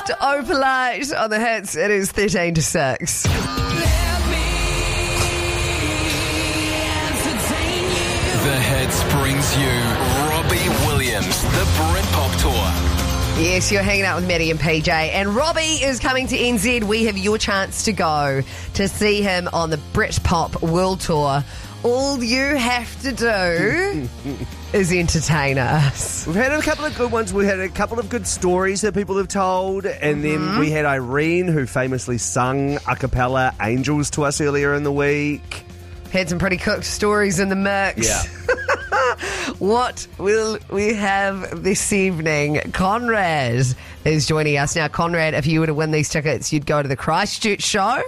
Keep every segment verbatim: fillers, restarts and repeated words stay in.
to Opalite on the hits. It is thirteen to six. The Hits brings you Robbie Williams, the Britpop Tour. Yes, you're hanging out with Maddie and P J. And Robbie is coming to N Z. We have your chance to go to see him on the Britpop World Tour. All you have to do is entertain us. We've had a couple of good ones. We had a couple of good stories that people have told. And mm-hmm. then we had Irene, who famously sung a cappella Angels to us earlier in the week. Had some pretty cooked stories in the mix. Yeah. What will we have this evening? Conrad is joining us. Now, Conrad, if you were to win these tickets, you'd go to the Christchurch show.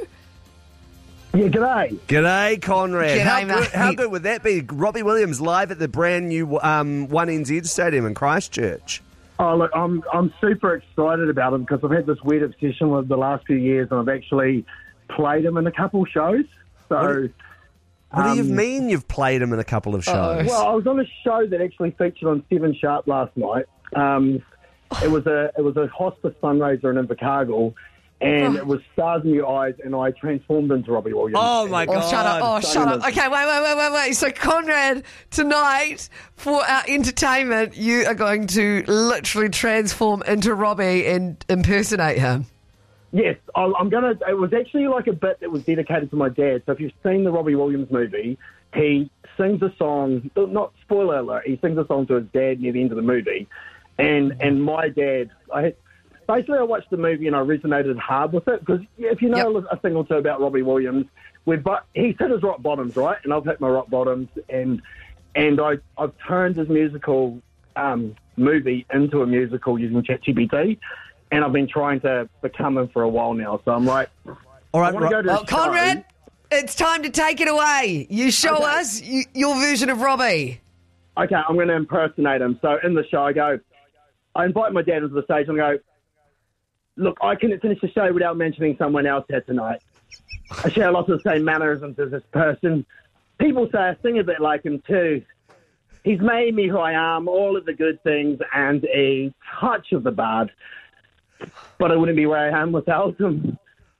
Yeah, g'day. G'day, Conrad. G'day, how, mate. good, how good would that be? Robbie Williams live at the brand new um, one N Z Stadium in Christchurch. Oh, look, I'm I'm super excited about him because I've had this weird obsession with the last few years, and I've actually played him in a couple shows. So, what do, what um, do you mean you've played him in a couple of shows? Well, I was on a show that actually featured on Seven Sharp last night. Um, it was a it was a hospice fundraiser in Invercargill. And it was Stars in Your Eyes, and I transformed into Robbie Williams. Oh, my God. Oh, shut up. Oh, shut up. Okay, wait, wait, wait, wait, wait. So, Conrad, tonight, for our entertainment, you are going to literally transform into Robbie and impersonate him. Yes, I- I'm going to... It was actually like a bit that was dedicated to my dad. So if you've seen the Robbie Williams movie, he sings a song... Not spoiler alert, he sings a song to his dad near the end of the movie. And, and my dad... I had, Basically, I watched the movie and I resonated hard with it because if you know yep. a thing or two about Robbie Williams, we've but he's hit his rock bottoms, right? And I've hit my rock bottoms, and and I I've turned his musical um, movie into a musical using ChatGPT, and I've been trying to become him for a while now. So I'm like, all right, I want to go to well, the Conrad, show. it's time to take it away. You show Okay. us y- your version of Robbie. Okay, I'm going to impersonate him. So in the show, I go, I invite my dad into the stage and I go, look, I couldn't finish the show without mentioning someone else here tonight. I share lots of the same mannerisms as this person. People say I sing a bit like him too. He's made me who I am, all of the good things and a touch of the bad. But I wouldn't be where I am without him.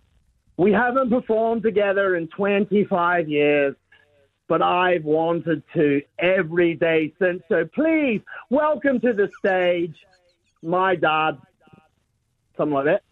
We haven't performed together in twenty-five years, but I've wanted to every day since. So please, welcome to the stage, my dad. Something like that.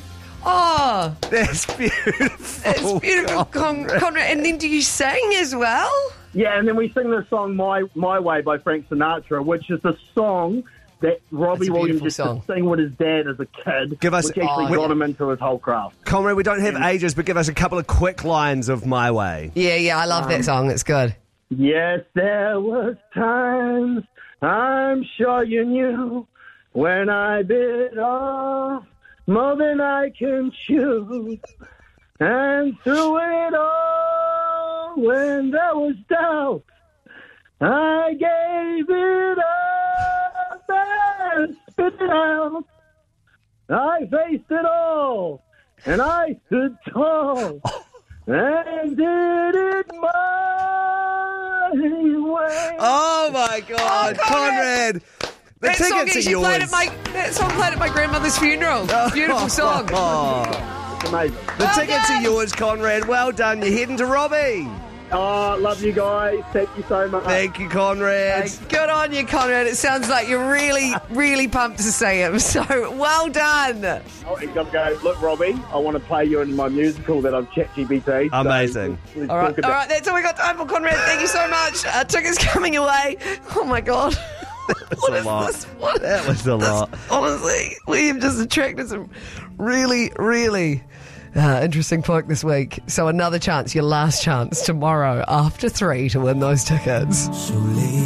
Oh, That's beautiful. it's beautiful, Con- Conrad. And then do you sing as well? Yeah, and then we sing the song My My Way by Frank Sinatra, which is the song that Robbie That's a Williams beautiful used song. to sing with his dad as a kid, Give us- which actually Oh, got him into his whole craft. Conrad, we don't have ages, but give us a couple of quick lines of My Way. Yeah, yeah, I love Um, that song. It's good. Yes, there was times, I'm sure you knew, when I bit off more than I can chew. And through it all, when there was doubt, I gave it up and spit it out. I faced it all, and I stood tall, and did it my way. Oh, my God. Oh, Conrad. Conrad. The That song tickets are actually yours. played at my that song played at my grandmother's funeral. Beautiful song. Oh. It's amazing. The Well tickets done. are yours, Conrad. Well done. You're heading to Robbie. Oh, love you guys. Thank you so much. Thank you, Conrad. Hey, good on you, Conrad. It sounds like you're really, really pumped to see him. So well done. Oh, you got to go. Look, Robbie, I want to play you in my musical that I've ChatGPT. So Amazing. let's All right, talk about- all right. That's all we got time for, Conrad. Thank you so much. Uh, tickets coming away. Oh my God. That's What a is lot. this? What? That was a lot. Honestly, we have just attracted some really, really uh, interesting folk this week. So another chance, your last chance tomorrow after three to win those tickets. So late.